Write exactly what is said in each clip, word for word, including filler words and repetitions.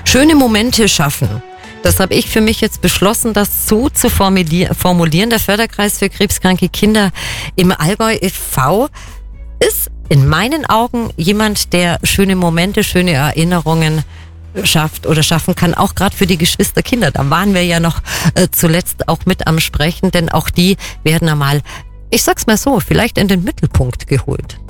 Schöne Momente schaffen. Das habe ich für mich jetzt beschlossen, das so zu formulieren. Der Förderkreis für krebskranke Kinder im Allgäu e V ist in meinen Augen jemand, der schöne Momente, schöne Erinnerungen schafft oder schaffen kann, auch gerade für die Geschwisterkinder. Da waren wir ja noch äh, zuletzt auch mit am Sprechen, denn auch die werden einmal, ich sag's mal so, vielleicht in den Mittelpunkt geholt.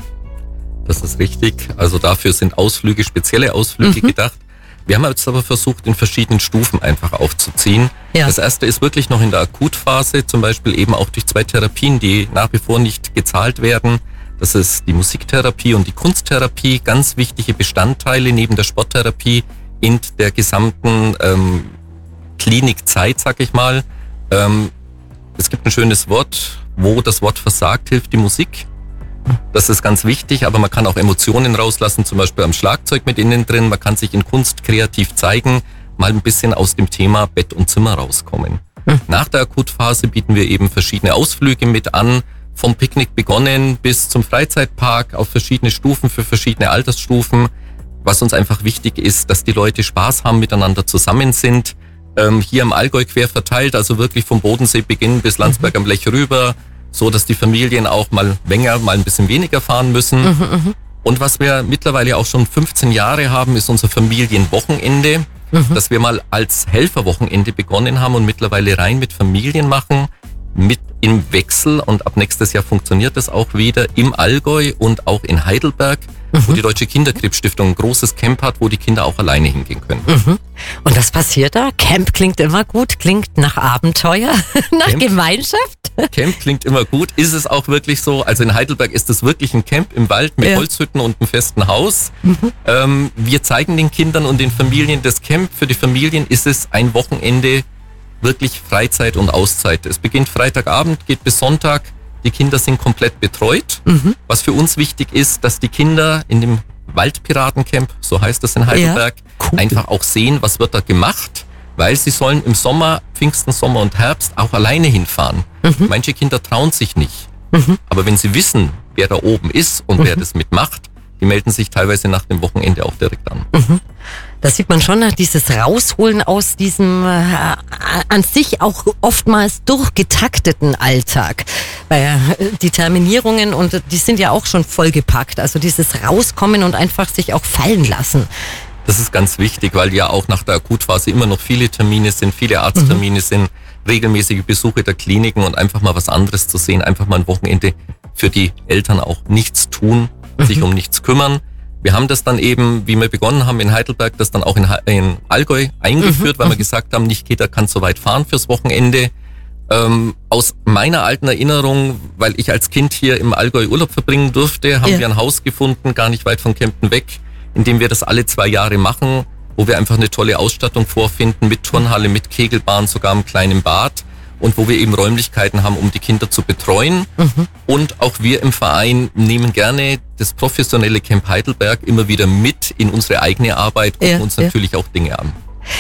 Das ist richtig. Also dafür sind Ausflüge, spezielle Ausflüge mhm. gedacht. Wir haben jetzt aber versucht, in verschiedenen Stufen einfach aufzuziehen. Ja. Das erste ist wirklich noch in der Akutphase, zum Beispiel eben auch durch zwei Therapien, die nach wie vor nicht gezahlt werden. Das ist die Musiktherapie und die Kunsttherapie, ganz wichtige Bestandteile neben der Sporttherapie in der gesamten ähm, Klinikzeit, sag ich mal. Ähm, es gibt ein schönes Wort, wo das Wort versagt, hilft die Musik. Das ist ganz wichtig, aber man kann auch Emotionen rauslassen, zum Beispiel am Schlagzeug mit innen drin. Man kann sich in Kunst kreativ zeigen, mal ein bisschen aus dem Thema Bett und Zimmer rauskommen. Mhm. Nach der Akutphase bieten wir eben verschiedene Ausflüge mit an, vom Picknick begonnen bis zum Freizeitpark auf verschiedene Stufen für verschiedene Altersstufen. Was uns einfach wichtig ist, dass die Leute Spaß haben, miteinander zusammen sind. Ähm, hier im Allgäu quer verteilt, also wirklich vom Bodensee beginnen bis Landsberg am Lech rüber, so dass die Familien auch mal länger, mal ein bisschen weniger fahren müssen. Mhm, und was wir mittlerweile auch schon fünfzehn Jahre haben, ist unser Familienwochenende, mhm. dass wir mal als Helferwochenende begonnen haben und mittlerweile rein mit Familien machen, mit im Wechsel, und ab nächstes Jahr funktioniert das auch wieder im Allgäu und auch in Heidelberg, mhm. wo die Deutsche Kinderkrebsstiftung ein großes Camp hat, wo die Kinder auch alleine hingehen können. Mhm. Und was passiert da? Camp klingt immer gut, klingt nach Abenteuer, nach Camp, Gemeinschaft. Camp klingt immer gut, ist es auch wirklich so. Also in Heidelberg ist es wirklich ein Camp im Wald mit ja. Holzhütten und einem festen Haus. Mhm. Ähm, wir zeigen den Kindern und den Familien das Camp. Für die Familien ist es ein Wochenende, wirklich Freizeit und Auszeit. Es beginnt Freitagabend, geht bis Sonntag. Die Kinder sind komplett betreut. Mhm. Was für uns wichtig ist, dass die Kinder in dem Waldpiratencamp, so heißt das in Heidelberg, ja, cool. einfach auch sehen, was wird da gemacht, weil sie sollen im Sommer, Pfingsten, Sommer und Herbst auch alleine hinfahren. Mhm. Manche Kinder trauen sich nicht. Mhm. Aber wenn sie wissen, wer da oben ist und mhm. wer das mitmacht, die melden sich teilweise nach dem Wochenende auch direkt an. Mhm. Da sieht man schon dieses Rausholen aus diesem äh, an sich auch oftmals durchgetakteten Alltag. Weil äh, die Terminierungen, und die sind ja auch schon vollgepackt. Also dieses Rauskommen und einfach sich auch fallen lassen. Das ist ganz wichtig, weil ja auch nach der Akutphase immer noch viele Termine sind, viele Arzttermine mhm. sind, regelmäßige Besuche der Kliniken, und einfach mal was anderes zu sehen, einfach mal ein Wochenende für die Eltern auch nichts tun, mhm. sich um nichts kümmern. Wir haben das dann eben, wie wir begonnen haben in Heidelberg, das dann auch in, in Allgäu eingeführt, mhm. weil wir gesagt haben, nicht jeder kann so weit fahren fürs Wochenende. Ähm, aus meiner alten Erinnerung, weil ich als Kind hier im Allgäu Urlaub verbringen durfte, haben ja. wir ein Haus gefunden, gar nicht weit von Kempten weg, in dem wir das alle zwei Jahre machen, wo wir einfach eine tolle Ausstattung vorfinden, mit Turnhalle, mit Kegelbahn, sogar einem kleinen Bad. Und wo wir eben Räumlichkeiten haben, um die Kinder zu betreuen. Mhm. Und auch wir im Verein nehmen gerne das professionelle Camp Heidelberg immer wieder mit in unsere eigene Arbeit, gucken ja, uns ja. natürlich auch Dinge an.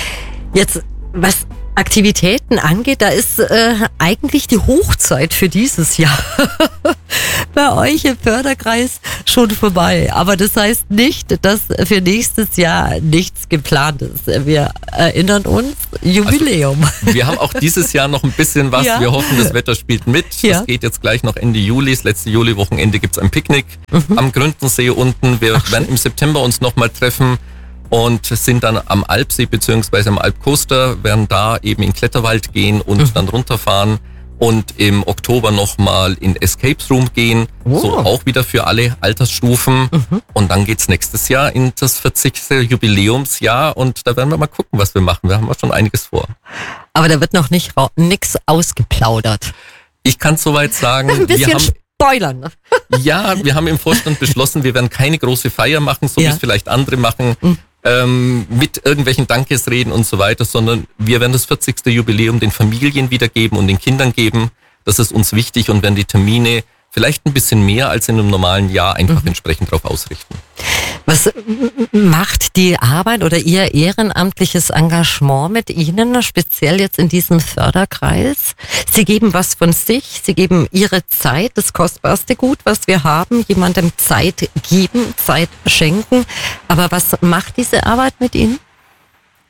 Jetzt, was Aktivitäten angeht, da ist äh, eigentlich die Hochzeit für dieses Jahr bei euch im Förderkreis schon vorbei. Aber das heißt nicht, dass für nächstes Jahr nichts geplant ist. Wir erinnern uns, Jubiläum. Also, wir haben auch dieses Jahr noch ein bisschen was. Ja. Wir hoffen, das Wetter spielt mit. Ja. Das geht jetzt gleich noch Ende Juli. Das letzte Juli-Wochenende gibt es ein Picknick mhm. am Gründensee unten. Wir Ach, werden schön. im September uns nochmal treffen und sind dann am Alpsee beziehungsweise am Alpcoaster, werden da eben in Kletterwald gehen und mhm. dann runterfahren und im Oktober nochmal in Escape Room gehen, oh. so auch wieder für alle Altersstufen. Mhm. Und dann geht's nächstes Jahr in das vierzigste Jubiläumsjahr, und da werden wir mal gucken, was wir machen. Wir haben schon einiges vor. Aber da wird noch nicht nichts ausgeplaudert. Ich kann soweit sagen, ein bisschen wir haben Spoilern. Ja, wir haben im Vorstand beschlossen, wir werden keine große Feier machen, so ja. wie es vielleicht andere machen, mhm. ähm, mit irgendwelchen Dankesreden und so weiter, sondern wir werden das vierzigste Jubiläum den Familien wiedergeben und den Kindern geben. Das ist uns wichtig, und werden die Termine vielleicht ein bisschen mehr als in einem normalen Jahr einfach mhm. entsprechend darauf ausrichten. Was macht die Arbeit oder Ihr ehrenamtliches Engagement mit Ihnen, speziell jetzt in diesem Förderkreis? Sie geben was von sich, Sie geben Ihre Zeit, das kostbarste Gut, was wir haben, jemandem Zeit geben, Zeit schenken. Aber was macht diese Arbeit mit Ihnen?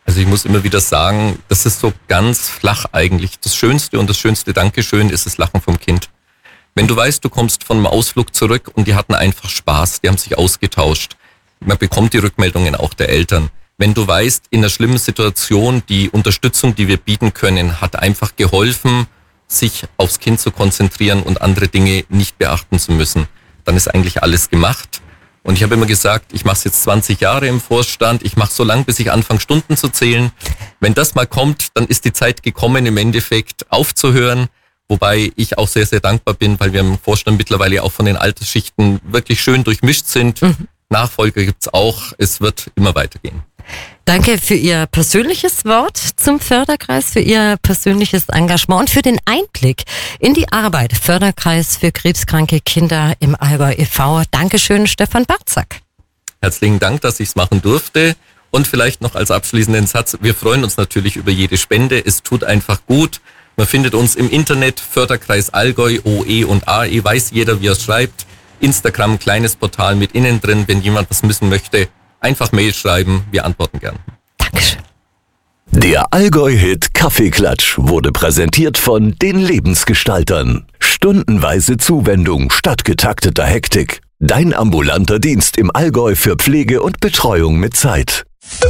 Also ich muss immer wieder sagen, das ist so ganz flach eigentlich. Das Schönste und das schönste Dankeschön ist das Lachen vom Kind. Wenn du weißt, du kommst von einem Ausflug zurück und die hatten einfach Spaß, die haben sich ausgetauscht. Man bekommt die Rückmeldungen auch der Eltern. Wenn du weißt, in einer schlimmen Situation, die Unterstützung, die wir bieten können, hat einfach geholfen, sich aufs Kind zu konzentrieren und andere Dinge nicht beachten zu müssen, dann ist eigentlich alles gemacht. Und ich habe immer gesagt, ich mache es jetzt zwanzig Jahre im Vorstand, ich mache so lange, bis ich anfange, Stunden zu zählen. Wenn das mal kommt, dann ist die Zeit gekommen, im Endeffekt aufzuhören. Wobei ich auch sehr, sehr dankbar bin, weil wir im Vorstand mittlerweile auch von den Altersschichten wirklich schön durchmischt sind. Mhm. Nachfolger gibt's auch, es wird immer weitergehen. Danke für Ihr persönliches Wort zum Förderkreis, für Ihr persönliches Engagement und für den Einblick in die Arbeit Förderkreis für krebskranke Kinder im Allgäu e V Dankeschön, Stefan Barzak. Herzlichen Dank, dass ich es machen durfte. Und vielleicht noch als abschließenden Satz, wir freuen uns natürlich über jede Spende. Es tut einfach gut. Man findet uns im Internet, Förderkreis Allgäu, O E und A E, weiß jeder, wie er es schreibt. Instagram, kleines Portal mit innen drin. Wenn jemand was wissen möchte, einfach Mail schreiben, wir antworten gern. Dankeschön. Der Allgäu-Hit Kaffeeklatsch wurde präsentiert von den Lebensgestaltern. Stundenweise Zuwendung statt getakteter Hektik. Dein ambulanter Dienst im Allgäu für Pflege und Betreuung mit Zeit.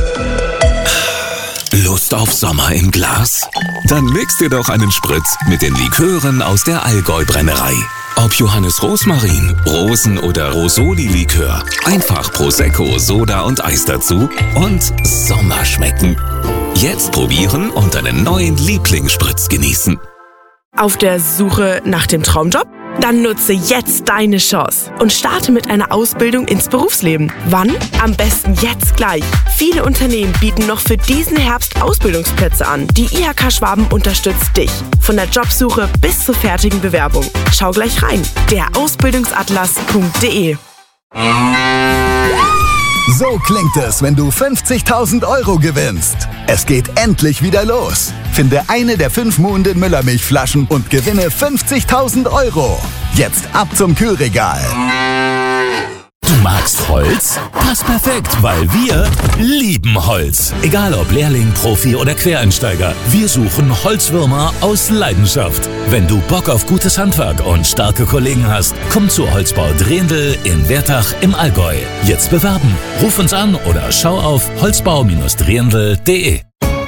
Lust auf Sommer im Glas? Dann mix dir doch einen Spritz mit den Likören aus der Allgäu-Brennerei. Ob Johannes Rosmarin, Rosen- oder Rosoli-Likör, einfach Prosecco, Soda und Eis dazu und Sommer schmecken. Jetzt probieren und deinen neuen Lieblingsspritz genießen. Auf der Suche nach dem Traumjob? Dann nutze jetzt deine Chance und starte mit einer Ausbildung ins Berufsleben. Wann? Am besten jetzt gleich. Viele Unternehmen bieten noch für diesen Herbst Ausbildungsplätze an. Die I H K Schwaben unterstützt dich. Von der Jobsuche bis zur fertigen Bewerbung. Schau gleich rein. der ausbildungsatlas punkt de. So klingt es, wenn du fünfzigtausend Euro gewinnst. Es geht endlich wieder los. Finde eine der fünf Muhnden Müllermilchflaschen und gewinne fünfzigtausend Euro. Jetzt ab zum Kühlregal. Du magst Holz? Passt perfekt, weil wir lieben Holz. Egal ob Lehrling, Profi oder Quereinsteiger, wir suchen Holzwürmer aus Leidenschaft. Wenn du Bock auf gutes Handwerk und starke Kollegen hast, komm zu Holzbau Drehendl in Wertach im Allgäu. Jetzt bewerben. Ruf uns an oder schau auf holzbau drehendl punkt de.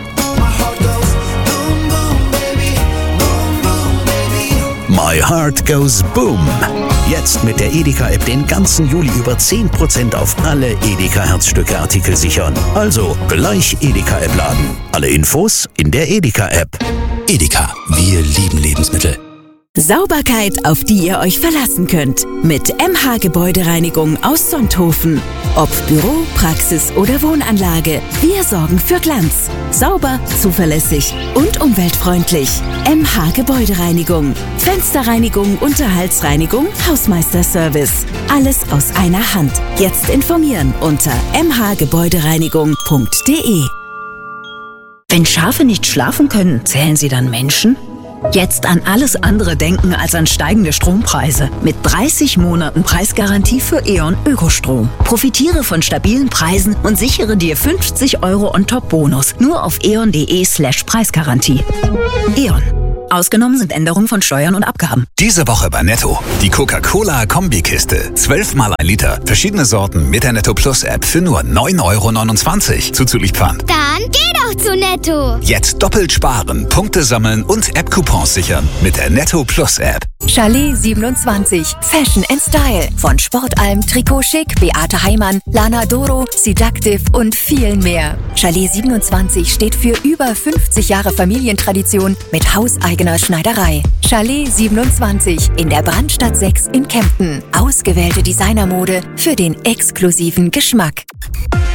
My Heart Goes Boom. Jetzt mit der Edeka-App den ganzen Juli über zehn Prozent auf alle Edeka-Herzstücke-Artikel sichern. Also gleich Edeka-App laden. Alle Infos in der Edeka-App. Edeka, wir lieben Lebensmittel. Sauberkeit, auf die ihr euch verlassen könnt. Mit M H Gebäudereinigung aus Sonthofen. Ob Büro, Praxis oder Wohnanlage, wir sorgen für Glanz. Sauber, zuverlässig und umweltfreundlich. M H Gebäudereinigung. Fensterreinigung, Unterhaltsreinigung, Hausmeisterservice. Alles aus einer Hand. Jetzt informieren unter m h gebäudereinigung punkt de. Wenn Schafe nicht schlafen können, zählen sie dann Menschen? Jetzt an alles andere denken als an steigende Strompreise. Mit dreißig Monaten Preisgarantie für E.ON Ökostrom. Profitiere von stabilen Preisen und sichere dir fünfzig Euro On-Top-Bonus. Nur auf eon punkt de slash Preisgarantie. E.ON. Ausgenommen sind Änderungen von Steuern und Abgaben. Diese Woche bei Netto. Die Coca-Cola-Kombikiste. zwölf mal ein Liter. Verschiedene Sorten mit der Netto Plus App für nur neun Euro neunundzwanzig. Zuzüglich Pfand. Dann geh doch zu Netto. Jetzt doppelt sparen, Punkte sammeln und App-Coupons sichern mit der Netto Plus App. Chalet siebenundzwanzig. Fashion and Style. Von Sportalm, Trikot Chic, Beate Heimann, Lana Doro, Seductive und vielen mehr. Chalet siebenundzwanzig steht für über fünfzig Jahre Familientradition mit hauseigener Schneiderei. Chalet siebenundzwanzig in der Brandstadt sechs in Kempten. Ausgewählte Designermode für den exklusiven Geschmack.